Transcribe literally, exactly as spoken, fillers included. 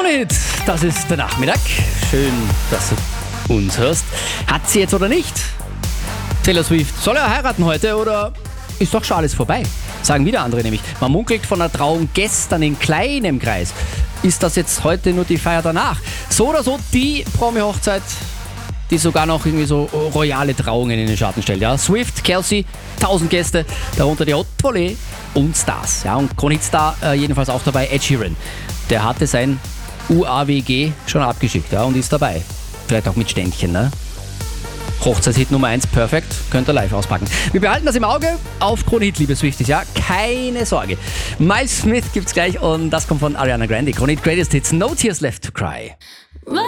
Kronehit, das ist der Nachmittag. Schön, dass du uns hörst. Hat sie jetzt oder nicht? Taylor Swift, soll er heiraten heute oder ist doch schon alles vorbei? Sagen wieder andere nämlich. Man munkelt von einer Trauung gestern in kleinem Kreis. Ist das jetzt heute nur die Feier danach? So oder so die Promi-Hochzeit, die sogar noch irgendwie so royale Trauungen in den Schatten stellt. Ja? Swift, Kelsey, tausend Gäste, darunter die Haute Volée und Stars. Ja? Und Kronhit-Star äh, jedenfalls auch dabei, Ed Sheeran. Der hatte sein U A W G schon abgeschickt, ja, und ist dabei. Vielleicht auch mit Ständchen, ne? Hochzeitshit Nummer eins, perfekt, könnt ihr live auspacken. Wir behalten das im Auge auf Kronhit, liebe Swifties, ja, keine Sorge. Miles Smith gibt's gleich und das kommt von Ariana Grande. Kronhit Greatest Hits, No Tears Left to Cry. Running